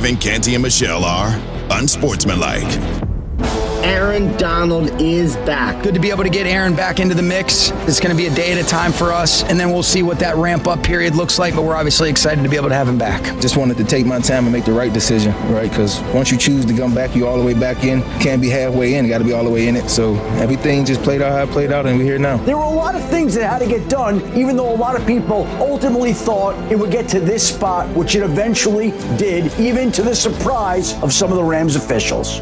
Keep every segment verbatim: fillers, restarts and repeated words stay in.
Kevin, Canty, and Michelle are unsportsmanlike. Aaron Donald is back. Good to be able to get Aaron back into the mix. It's going to be a day at a time for us, and then we'll see what that ramp-up period looks like, but we're obviously excited to be able to have him back. Just wanted to take my time and make the right decision, right? Because once you choose to come back, you all the way back in. Can't be halfway in. You got to be all the way in it. So everything just played out how it played out, and we're here now. There were a lot of things that had to get done, even though a lot of people ultimately thought it would get to this spot, which it eventually did, even to the surprise of some of the Rams officials.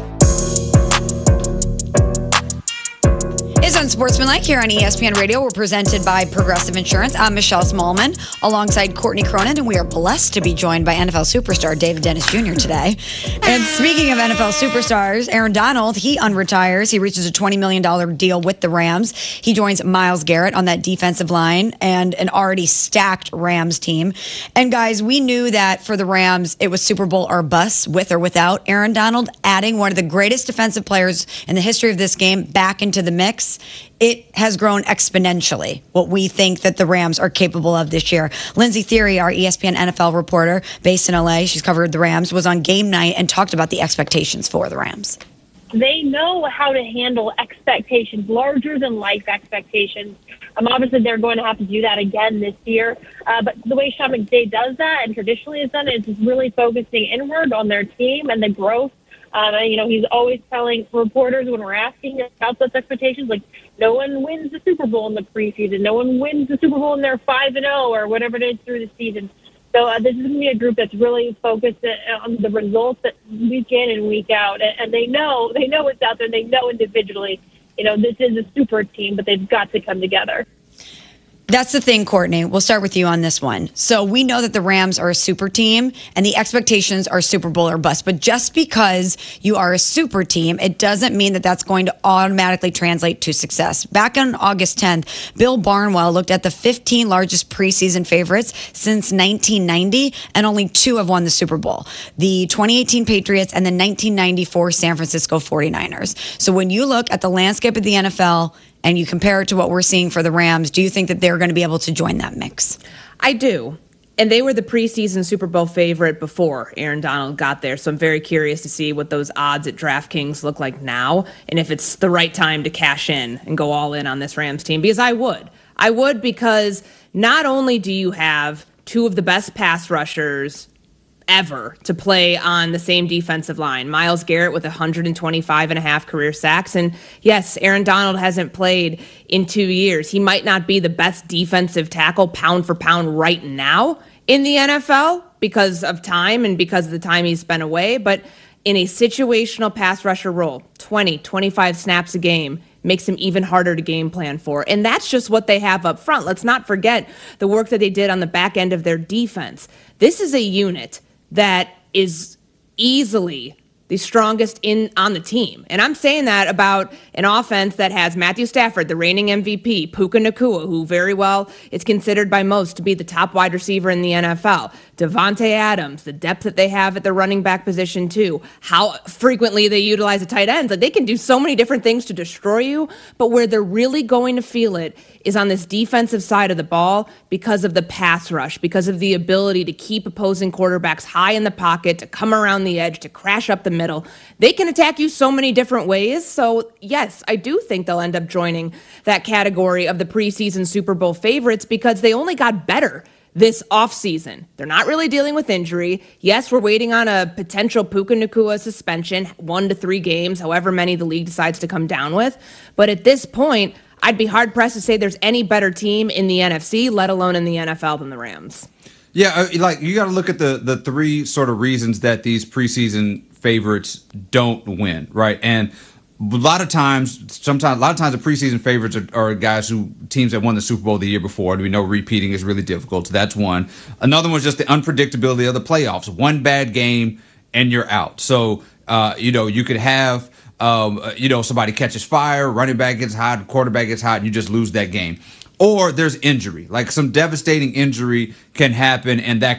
Is Unsportsmanlike here on E S P N Radio. We're presented by Progressive Insurance. I'm Michelle Smallman alongside Courtney Cronin, and we are blessed to be joined by N F L superstar David Dennis Junior today. And speaking of N F L superstars, Aaron Donald, he unretires. He reaches a twenty million dollars deal with the Rams. He joins Myles Garrett on that defensive line and an already stacked Rams team. And guys, we knew that for the Rams, it was Super Bowl or bust with or without Aaron Donald, adding one of the greatest defensive players in the history of this game back into the mix. It has grown exponentially, what we think that the Rams are capable of this year. Lindsey Thiry, our E S P N N F L reporter based in L A, she's covered the Rams, was on game night and talked about the expectations for the Rams. They know how to handle expectations, larger than life expectations. Um, obviously, they're going to have to do that again this year. Uh, but the way Sean McVay does that and traditionally has done it is just really focusing inward on their team and the growth. Um, and, you know, he's always telling reporters when we're asking about those expectations, like, no one wins the Super Bowl in the preseason. No one wins the Super Bowl and they're five and oh or whatever it is through the season. So uh, this is going to be a group that's really focused on the results that week in and week out. And, and they know they know what's out there. They know individually, you know, this is a super team, but they've got to come together. That's the thing, Courtney. We'll start with you on this one. So we know that the Rams are a super team and the expectations are Super Bowl or bust. But just because you are a super team, it doesn't mean that that's going to automatically translate to success. Back on August tenth, Bill Barnwell looked at the fifteen largest preseason favorites since nineteen ninety, and only two have won the Super Bowl. The twenty eighteen Patriots and the nineteen ninety-four San Francisco forty-niners. So when you look at the landscape of the N F L and you compare it to what we're seeing for the Rams, do you think that they're going to be able to join that mix? I do. And they were the preseason Super Bowl favorite before Aaron Donald got there. So I'm very curious to see what those odds at DraftKings look like now and if it's the right time to cash in and go all in on this Rams team. Because I would. I would because not only do you have two of the best pass rushers ever to play on the same defensive line. Myles Garrett with one hundred twenty-five and a half career sacks. And yes, Aaron Donald hasn't played in two years. He might not be the best defensive tackle pound for pound right now in the N F L because of time and because of the time he's spent away. But in a situational pass rusher role, twenty, twenty-five snaps a game, makes him even harder to game plan for. And that's just what they have up front. Let's not forget the work that they did on the back end of their defense. This is a unit that is easily the strongest in on the team. And I'm saying that about an offense that has Matthew Stafford, the reigning M V P, Puka Nacua, who very well is considered by most to be the top wide receiver in the N F L, Devontae Adams, the depth that they have at the running back position too, how frequently they utilize the tight ends. Like, they can do so many different things to destroy you, but where they're really going to feel it is on this defensive side of the ball because of the pass rush, because of the ability to keep opposing quarterbacks high in the pocket, to come around the edge, to crash up the middle. They can attack you so many different ways. So, yes, I do think they'll end up joining that category of the preseason Super Bowl favorites because they only got better this offseason. They're not really dealing with injury. Yes, we're waiting on a potential Puka Nacua suspension, one to three games, however many the league decides to come down with. But at this point, I'd be hard-pressed to say there's any better team in the N F C, let alone in the N F L, than the Rams. Yeah, like, you got to look at the the three sort of reasons that these preseason favorites don't win, right? And a lot of times, sometimes, a lot of times the preseason favorites are, are guys who, teams that won the Super Bowl the year before. We know repeating is really difficult, so that's one. Another one is just the unpredictability of the playoffs. One bad game and you're out. So, uh, you know, you could have, um, you know, somebody catches fire, running back gets hot, quarterback gets hot, and you just lose that game. Or there's injury, like some devastating injury can happen, and that can derail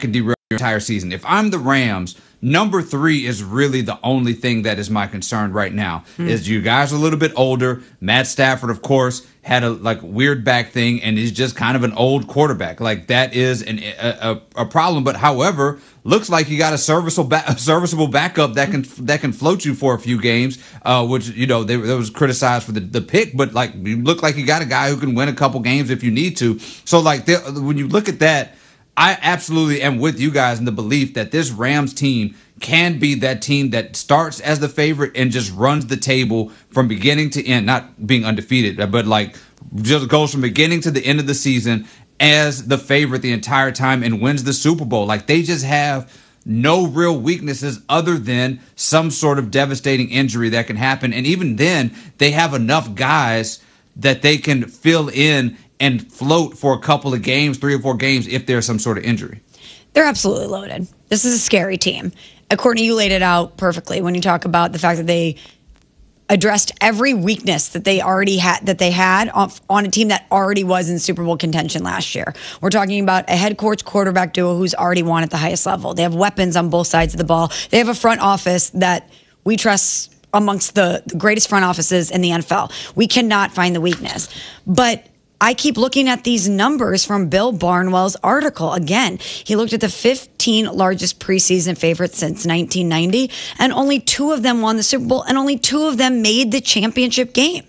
entire season. If I'm the Rams, number three is really the only thing that is my concern right now. Mm. Is you guys are a little bit older. Matt Stafford, of course, had a like weird back thing, and he's just kind of an old quarterback. Like that is an, a, a problem. But however, looks like you got a serviceable ba- a serviceable backup that can that can float you for a few games. Uh, which you know they, they was criticized for the, the pick, but like you look like you got a guy who can win a couple games if you need to. So like when you look at that, I absolutely am with you guys in the belief that this Rams team can be that team that starts as the favorite and just runs the table from beginning to end, not being undefeated, but like just goes from beginning to the end of the season as the favorite the entire time and wins the Super Bowl. Like they just have no real weaknesses other than some sort of devastating injury that can happen. And even then, they have enough guys that they can fill in and float for a couple of games, three or four games, if there's some sort of injury. They're absolutely loaded. This is a scary team. Uh, Courtney, you laid it out perfectly when you talk about the fact that they addressed every weakness that they already had, that they had on, on a team that already was in Super Bowl contention last year. We're talking about a head coach quarterback duo who's already won at the highest level. They have weapons on both sides of the ball. They have a front office that we trust amongst the, the greatest front offices in the N F L. We cannot find the weakness. But I keep looking at these numbers from Bill Barnwell's article. Again, he looked at the fifteen largest preseason favorites since nineteen ninety, and only two of them won the Super Bowl, and only two of them made the championship game.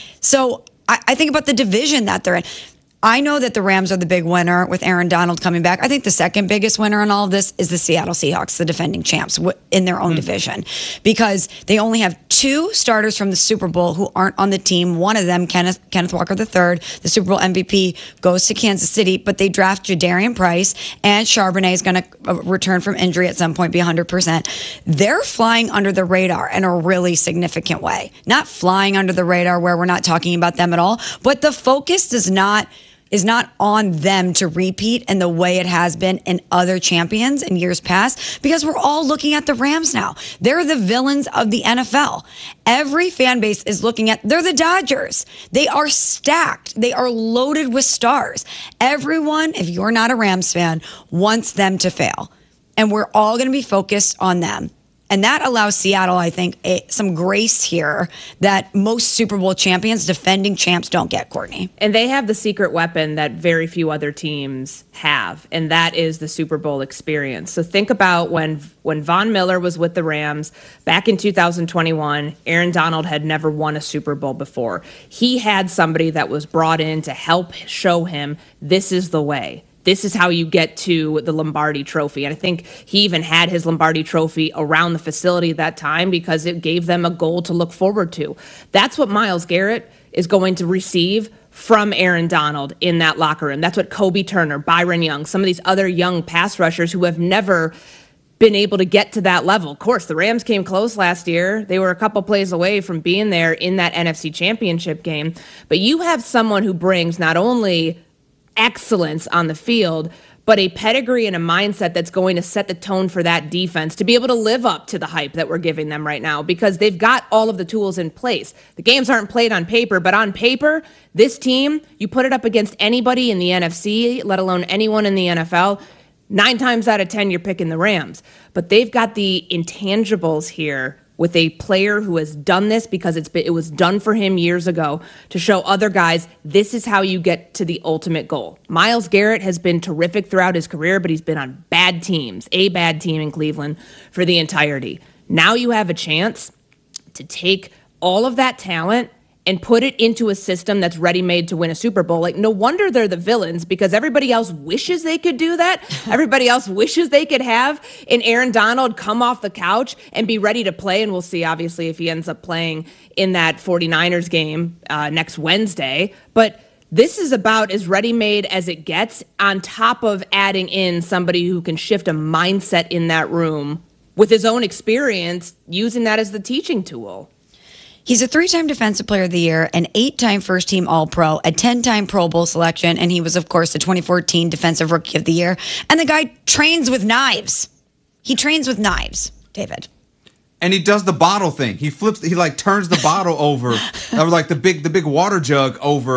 So I, I think about the division that they're in. I know that the Rams are the big winner with Aaron Donald coming back. I think the second biggest winner in all of this is the Seattle Seahawks, the defending champs in their own mm-hmm. division, because they only have two starters from the Super Bowl who aren't on the team. One of them, Kenneth, Kenneth Walker the third, the Super Bowl M V P, goes to Kansas City, but they draft Jadarian Price, and Charbonnet is going to return from injury at some point, be one hundred percent. They're flying under the radar in a really significant way. Not flying under the radar where we're not talking about them at all, but the focus does not is not on them to repeat in the way it has been in other champions in years past, because we're all looking at the Rams now. They're the villains of the N F L. Every fan base is looking at, they're the Dodgers. They are stacked. They are loaded with stars. Everyone, if you're not a Rams fan, wants them to fail. And we're all going to be focused on them. And that allows Seattle, I think, a, some grace here that most Super Bowl champions, defending champs, don't get, Courtney. And they have the secret weapon that very few other teams have, and that is the Super Bowl experience. So think about when when Von Miller was with the Rams back in two thousand twenty-one, Aaron Donald had never won a Super Bowl before. He had somebody that was brought in to help show him this is the way. This is how you get to the Lombardi Trophy. And I think he even had his Lombardi Trophy around the facility at that time because it gave them a goal to look forward to. That's what Myles Garrett is going to receive from Aaron Donald in that locker room. That's what Kobe Turner, Byron Young, some of these other young pass rushers who have never been able to get to that level. Of course, the Rams came close last year. They were a couple plays away from being there in that N F C Championship game. But you have someone who brings not only excellence on the field, but a pedigree and a mindset that's going to set the tone for that defense to be able to live up to the hype that we're giving them right now, because they've got all of the tools in place. The games aren't played on paper, but on paper, this team, you put it up against anybody in the N F C, let alone anyone in the N F L, nine times out of ten, you're picking the Rams. But they've got the intangibles here with a player who has done this because it's been, it was done for him years ago to show other guys this is how you get to the ultimate goal. Myles Garrett has been terrific throughout his career, but he's been on bad teams, a bad team in Cleveland for the entirety. Now you have a chance to take all of that talent and put it into a system that's ready-made to win a Super Bowl. Like, no wonder they're the villains, because everybody else wishes they could do that. Everybody else wishes they could have an Aaron Donald come off the couch and be ready to play. And we'll see, obviously, if he ends up playing in that 49ers game uh, next Wednesday. But this is about as ready-made as it gets, on top of adding in somebody who can shift a mindset in that room with his own experience, using that as the teaching tool. He's a three-time Defensive Player of the Year, an eight-time first-team All-Pro, a ten-time Pro Bowl selection, and he was, of course, the twenty fourteen Defensive Rookie of the Year. And the guy trains with knives. He trains with knives, David. And he does the bottle thing. He flips, he like turns the bottle over, or like the big, the big water jug over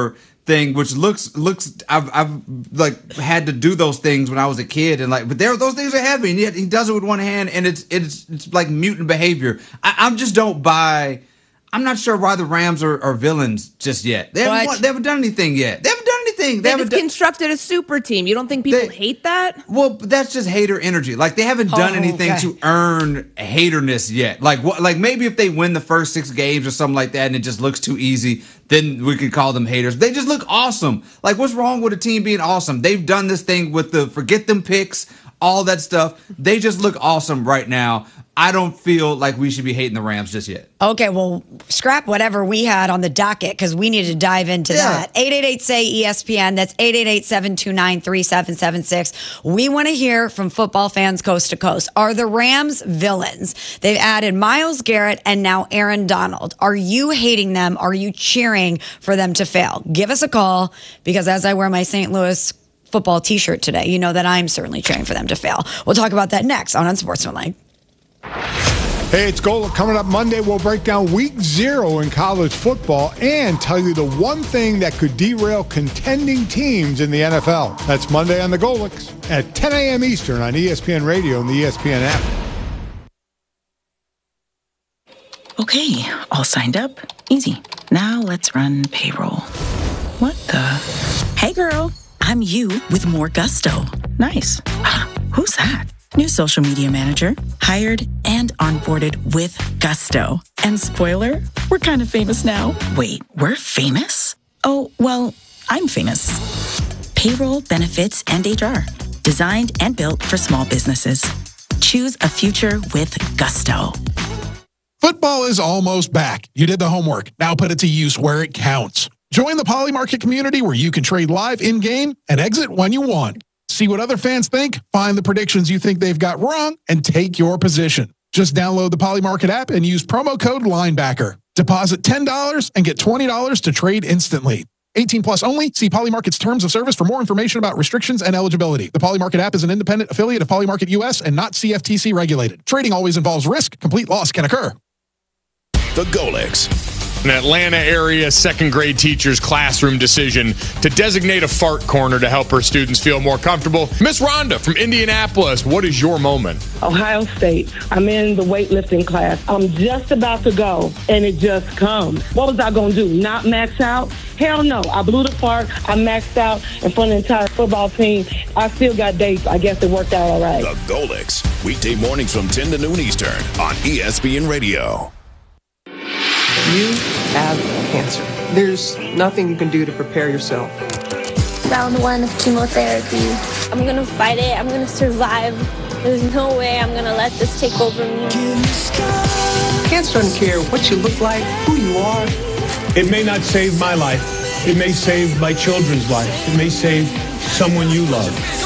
thing, which looks looks I've I've like had to do those things when I was a kid, and like, but there those things are heavy, and yet he does it with one hand, and it's it's it's like mutant behavior. I, I just don't buy. I'm not sure why the Rams are, are villains just yet. They haven't, won, they haven't done anything yet. They haven't done anything. They, they haven't just done, constructed a super team. You don't think people they, hate that? Well, that's just hater energy. Like, they haven't done oh, anything okay. to earn haterness yet. Like, what? Like maybe if they win the first six games or something like that, and it just looks too easy, then we could call them haters. They just look awesome. Like, what's wrong with a team being awesome? They've done this thing with the forget them picks, all that stuff. They just look awesome right now. I don't feel like we should be hating the Rams just yet. Okay, well, scrap whatever we had on the docket because we need to dive into yeah. that. eight eight eight, S A Y, E S P N. That's eight eight eight, seven two nine, three seven seven six. We want to hear from football fans coast to coast. Are the Rams villains? They've added Myles Garrett and now Aaron Donald. Are you hating them? Are you cheering for them to fail? Give us a call because as I wear my Saint Louis football t-shirt today, you know that I'm certainly cheering for them to fail. We'll talk about that next on Unsportsmanlike. Hey, it's Gola. Coming up Monday, we'll break down week zero in college football and tell you the one thing that could derail contending teams in the N F L. That's Monday on the Golix at ten a.m. Eastern on E S P N Radio and the E S P N app. Okay, all signed up. Easy. Now let's run payroll. What the? Hey, girl. I'm you with more gusto. Nice. Who's that? New social media manager, hired and onboarded with gusto. And spoiler, we're kind of famous now. Wait, we're famous? Oh, well, I'm famous. Payroll, benefits, and H R. Designed and built for small businesses. Choose a future with gusto. Football is almost back. You did the homework. Now put it to use where it counts. Join the Poly Market community where you can trade live in-game and exit when you want. See what other fans think, find the predictions you think they've got wrong, and take your position. Just download the Poly Market app and use promo code Linebacker. Deposit ten dollars and get twenty dollars to trade instantly. eighteen plus only. See Poly Market's terms of service for more information about restrictions and eligibility. The Poly Market app is an independent affiliate of Poly Market U S and not C F T C regulated. Trading always involves risk. Complete loss can occur. The Golix. An Atlanta area second grade teacher's classroom decision to designate a fart corner to help her students feel more comfortable. Miss Rhonda from Indianapolis, what is your moment? Ohio State. I'm in the weightlifting class. I'm just about to go, and it just comes. What was I going to do? Not max out? Hell no. I blew the fart. I maxed out in front of the entire football team. I still got dates. I guess it worked out all right. The Golix. Weekday mornings from ten to noon Eastern on E S P N Radio. You have cancer. There's nothing you can do to prepare yourself. Round one of chemotherapy. I'm gonna fight it. I'm gonna survive. There's no way I'm gonna let this take over me. Cancer doesn't care what you look like, who you are. It may not save my life. It may save my children's life. It may save someone you love.